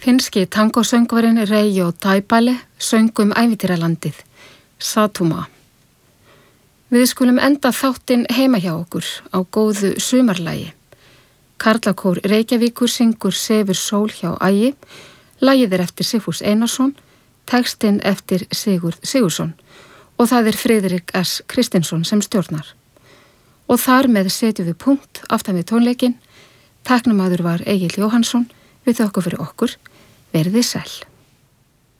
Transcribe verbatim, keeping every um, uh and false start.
Finnski tangosöngvarinn Reijo Taipale söng um ævintýralandið, Satuma. Við skulum enda þáttinn heima hjá okkur á góðu sumarlagi. Karlakór Reykjavíkur syngur Sefur sól hjá Ægi, lagið er eftir Sigfús Einarsson, textinn eftir Sigurð Sigurðsson og það er Friðrik S. Kristinsson sem stjórnar. Og þar með setjum við punkt aftan við tónleikinn. Tæknamaður var Egill Jóhannsson, við þökkum fyrir okkur, verið þið sæl.